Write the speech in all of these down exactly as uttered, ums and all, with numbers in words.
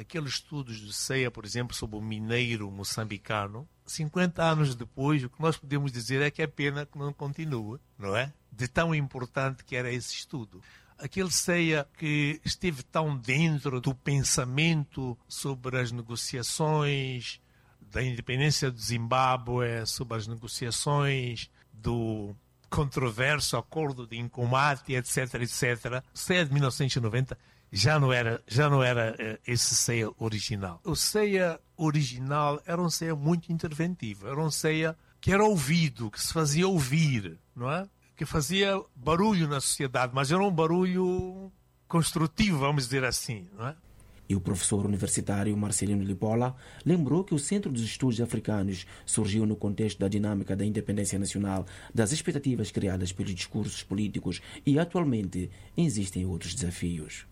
aqueles estudos do C E A, por exemplo, sobre o mineiro moçambicano, cinquenta anos depois, o que nós podemos dizer é que é pena que não continue, não é? De tão importante que era esse estudo. Aquele C E A que esteve tão dentro do pensamento sobre as negociações da independência do Zimbábue, sobre as negociações do controverso acordo de Nkomati, etc, etcétera. O C E A de mil novecentos e noventa já não era, já não era uh, esse C E A original. O C E A original era um C E A muito interventivo, era um C E A que era ouvido, que se fazia ouvir, não é? Que fazia barulho na sociedade, mas era um barulho construtivo, vamos dizer assim, não é? E o professor universitário Marcelino Lipola lembrou que o Centro dos Estudos Africanos surgiu no contexto da dinâmica da independência nacional, das expectativas criadas pelos discursos políticos e, atualmente, existem outros desafios.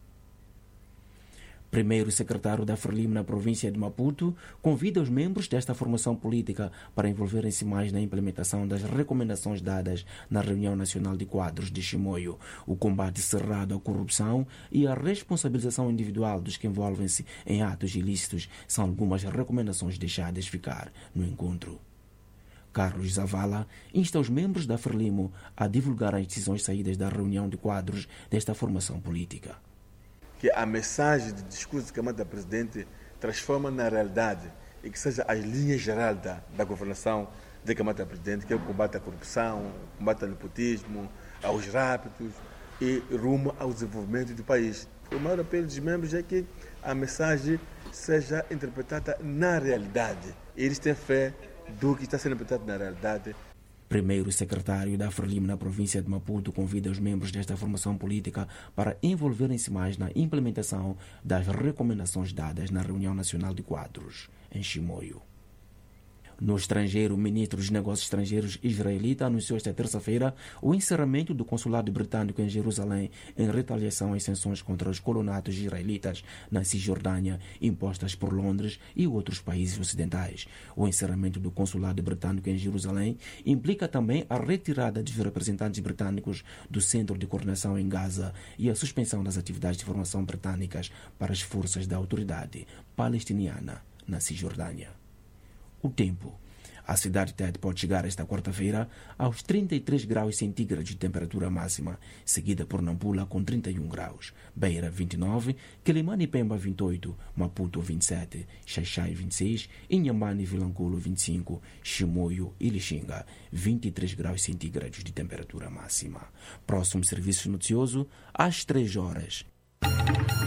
Primeiro secretário da Frelimo na província de Maputo convida os membros desta formação política para envolverem-se mais na implementação das recomendações dadas na Reunião Nacional de Quadros de Chimoio. O combate cerrado à corrupção e a responsabilização individual dos que envolvem-se em atos ilícitos são algumas recomendações deixadas ficar no encontro. Carlos Zavala insta os membros da Frelimo a divulgar as decisões saídas da reunião de quadros desta formação política. Que a mensagem do discurso de Câmara Presidente transforma na realidade e que seja as linhas gerais da, da governação da Câmara Presidente, que é o combate à corrupção, o combate ao nepotismo, aos rápidos e rumo ao desenvolvimento do país. O maior apelo dos membros é que a mensagem seja interpretada na realidade. Eles têm fé do que está sendo interpretado na realidade. Primeiro secretário da Frelimo na província de Maputo convida os membros desta formação política para envolverem-se mais na implementação das recomendações dadas na Reunião Nacional de Quadros, em Chimoio. No estrangeiro, o ministro dos Negócios Estrangeiros israelita anunciou esta terça-feira o encerramento do consulado britânico em Jerusalém em retaliação às sanções contra os colonatos israelitas na Cisjordânia impostas por Londres e outros países ocidentais. O encerramento do consulado britânico em Jerusalém implica também a retirada dos representantes britânicos do Centro de Coordenação em Gaza e a suspensão das atividades de formação britânicas para as forças da autoridade palestiniana na Cisjordânia. O tempo. A cidade de Tete pode chegar esta quarta-feira aos trinta e três graus centígrados de temperatura máxima, seguida por Nampula com trinta e um graus, Beira vinte e nove, Quelimane e Pemba vinte e oito, Maputo vinte e sete, Xaixai vinte e seis, Inhambane e Vilanculo vinte e cinco, Chimoio e Lixinga vinte e três graus centígrados de temperatura máxima. Próximo serviço noticioso às três horas.